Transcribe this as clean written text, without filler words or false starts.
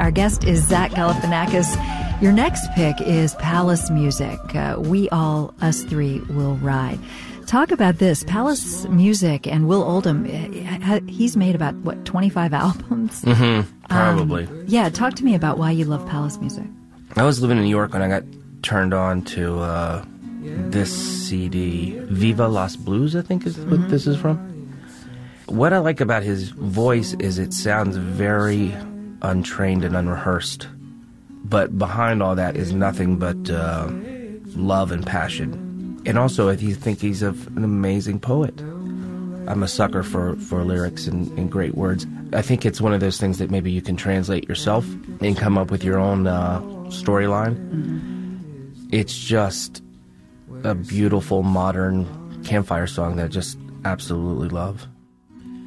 Our guest is Zach Galifianakis. Your next pick is Palace Music. We All, Us Three Will Ride. Talk about this. Palace Music and Will Oldham, he's made about, 25 albums? Mm-hmm, probably. Yeah, talk to me about why you love Palace Music. I was living in New York when I got turned on to this CD, Viva Las Blues, I think is what this is from. What I like about his voice is it sounds very untrained and unrehearsed. But behind all that is nothing but love and passion. And also, I think he's an amazing poet. I'm a sucker for lyrics and great words. I think it's one of those things that maybe you can translate yourself and come up with your own storyline. Mm-hmm. It's just a beautiful, modern campfire song that I just absolutely love.